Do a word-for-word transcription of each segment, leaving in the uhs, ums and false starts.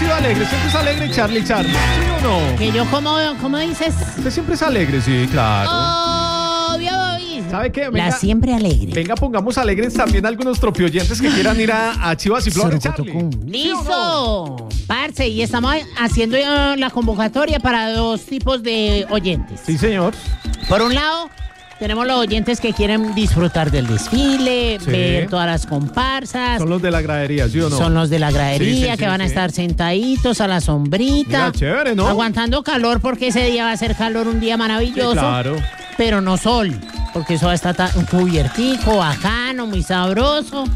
sido alegre, siempre es alegre, Charlie, Charlie. ¿Sí o no? Que yo, como, ¿cómo dices? Usted siempre es alegre, sí, claro. Obvio, obvio. ¿Sabe qué? Venga, La siempre alegre. Venga, pongamos alegres también a algunos tropioyentes que quieran ir a, a Chivas y Flores, Charlie. ¡Listo! no? Parce, y estamos haciendo eh, la convocatoria para dos tipos de oyentes. Sí, señor. Por un lado, tenemos los oyentes que quieren disfrutar del desfile, Sí. ver todas las comparsas. Son los de la gradería, ¿sí o no? Son los de la gradería, Sí, sí, que sí, van a sí. estar sentaditos a la sombrita. Mira, chévere, ¿no? Aguantando calor, porque ese día va a ser calor, un día maravilloso. Sí, claro. Pero no sol, porque eso va a estar ta- cubiertico, bacano, muy sabroso.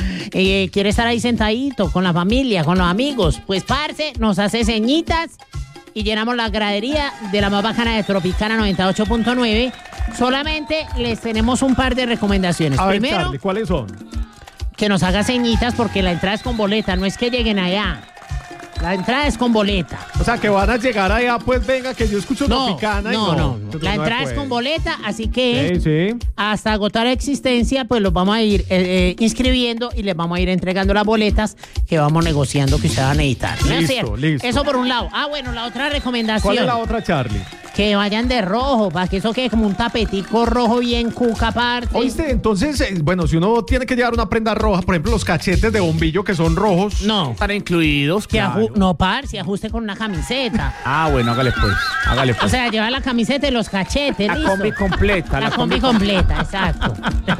Eh, quiere estar ahí sentadito con la familia, con los amigos. Pues, parce, nos hace ceñitas y llenamos la gradería de la más bacana de Tropicana noventa y ocho punto nueve. Solamente les tenemos un par de recomendaciones. A ver, Primero, Charlie, ¿cuáles son? que nos haga ceñitas, porque la entrada es con boleta, no es que lleguen allá. La entrada es con boleta. O sea, que van a llegar allá, pues venga, que yo escucho No, Tropicana y no, no. no. Entonces La no entrada se es puede. con boleta, así que Sí, sí. hasta agotar la existencia, pues los vamos a ir eh, eh, inscribiendo y les vamos a ir entregando las boletas que vamos negociando que ustedes van a necesitar. ¿No es Listo, cierto? listo. Eso por un lado. Ah, bueno, la otra recomendación. ¿Cuál es la otra, Charlie? Que vayan de rojo, para que eso quede como un tapetico rojo bien cuca aparte. Oíste, entonces, eh, bueno, si uno tiene que llevar una prenda roja, por ejemplo, los cachetes de bombillo que son rojos. No. Están incluidos. Que claro. aju- no, par, si ajuste con una camiseta. Ah, bueno, hágale pues. Hágale O pues. sea, llevar la camiseta y los cachetes, La listo. combi completa. La, combi completa, exacto.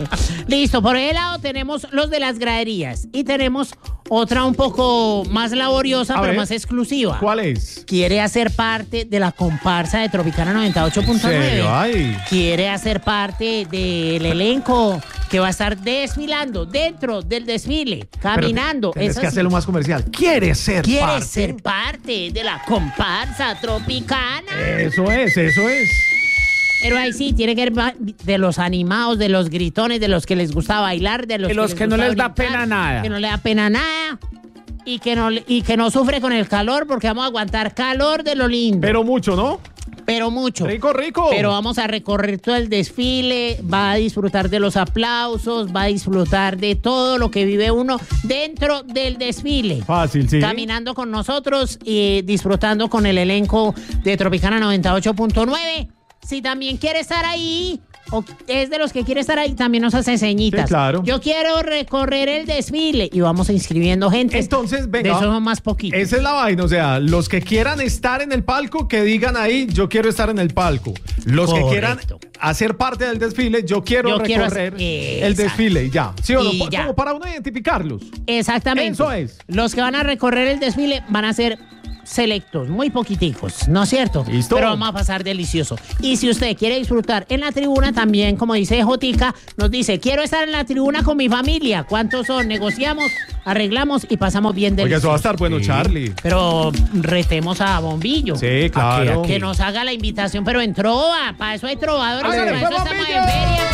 Listo, por ese lado tenemos los de las graderías y tenemos otra un poco más laboriosa, A pero ver. más exclusiva. ¿Cuál es? Quiere hacer parte de la comparsa de Tropicana noventa y ocho punto nueve. ¿Serio? Ay. Quiere hacer parte del elenco que va a estar desfilando dentro del desfile, caminando. Tienes Eso que sí. hacerlo más comercial. ¿Quiere ser Quiere parte? ser parte de la comparsa Tropicana. Eso es, eso es. Pero ahí sí, tiene que ver de los animados, de los gritones, de los que les gusta bailar, de los, De los les que no gusta les da brincar, pena nada. Que no le da pena nada. Y que, no, y que no sufre con el calor, porque vamos a aguantar calor de lo lindo. Pero mucho, ¿no? Pero mucho. Rico, rico. Pero vamos a recorrer todo el desfile, va a disfrutar de los aplausos, va a disfrutar de todo lo que vive uno dentro del desfile. Fácil, sí. Caminando con nosotros y disfrutando con el elenco de Tropicana noventa y ocho punto nueve. Si también quiere estar ahí, o es de los que quiere estar ahí, también nos hace ceñitas. Sí, claro. Yo quiero recorrer el desfile y vamos inscribiendo gente. Entonces, venga. De esos son más poquitos. Esa es la vaina, o sea, los que quieran estar en el palco, que digan ahí, yo quiero estar en el palco. Los que quieran Correcto. hacer parte del desfile, yo quiero Yo quiero recorrer hacer- el Exacto. desfile y ya. ¿Sí o no? Y Pa- ya. Como para uno identificarlos. Exactamente. Eso es. Los que van a recorrer el desfile van a ser selectos, muy poquiticos, ¿no es cierto? Listo. Pero vamos a pasar delicioso. Y si usted quiere disfrutar en la tribuna, también, como dice Jotica, nos dice, quiero estar en la tribuna con mi familia. ¿Cuántos son? Negociamos, arreglamos y pasamos bien Oiga, delicioso. eso va a estar bueno, Sí. Charlie. Pero retemos a Bombillo. Sí, claro. Que nos haga la invitación, pero en trova. Para eso hay trovadores, Hágale, para eso pues, estamos Bombillo. en feria.